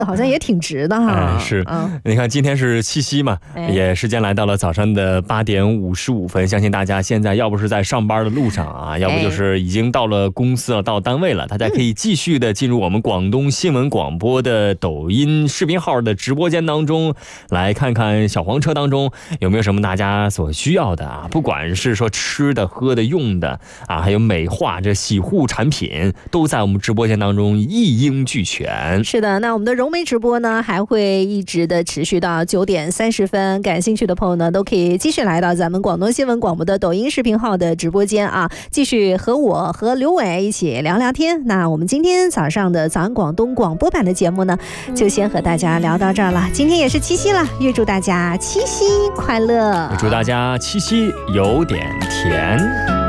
好像也挺值的哈。 是，你看今天是七夕嘛，也时间来到了早上的8点55分，相信大家现在要不是在上班的路上啊，要不就是已经到了公司了，到单位了，大家可以继续的进入我们广东新闻广播的抖音视频号的直播间当中，来看看小黄车当中有没有什么大家所需要的啊，不管是说吃的、喝的、用的啊，还有美化这洗护产品，都在我们直播间当中一应俱全。 是的，那我们的融媒直播呢，还会一直的持续到9点30分，感兴趣的朋友呢，都可以继续来到咱们广东新闻广播的抖音视频号的直播间啊，继续和我和刘伟一起聊聊天。那我们今天早上的早安广东广播版的节目呢，就先和大家聊到这儿了。今天也是七夕了，预祝大家七夕快乐， 祝大家七夕有点甜。